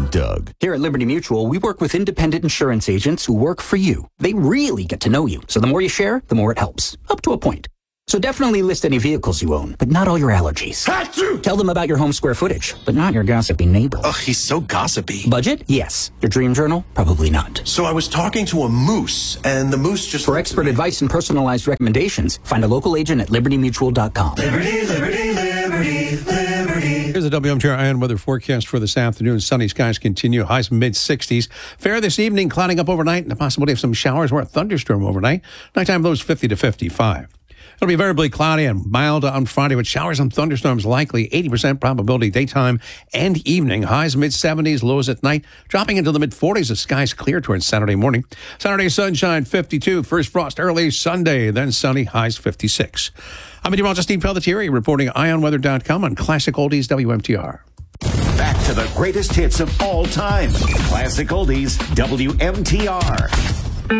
Doug. Here at Liberty Mutual, we work with independent insurance agents who work for you. They really get to know you, so the more you share, the more it helps. Up to a point. So definitely list any vehicles you own, but not all your allergies. Achoo! Tell them about your home square footage, but not your gossipy neighbor. Ugh, he's so gossipy. Budget? Yes. Your dream journal? Probably not. So I was talking to a moose, and the moose just... For expert advice and personalized recommendations, find a local agent at libertymutual.com. Liberty, liberty, liberty, liberty. Here's the WMTR Ion weather forecast for this afternoon. Sunny skies continue. Highs mid-60s. Fair this evening, clouding up overnight, and the possibility of some showers or a thunderstorm overnight. Nighttime lows 50 to 55. It'll be variably cloudy and mild on Friday with showers and thunderstorms likely. 80% probability daytime and evening. Highs mid-70s, lows at night. Dropping into the mid-40s as skies clear towards Saturday morning. Saturday sunshine 52. First frost early Sunday. Then sunny. Highs 56. I'm meteorologist Steve Pelletieri reporting IONweather.com on Classic Oldies WMTR. Back to the greatest hits of all time. Classic Oldies WMTR.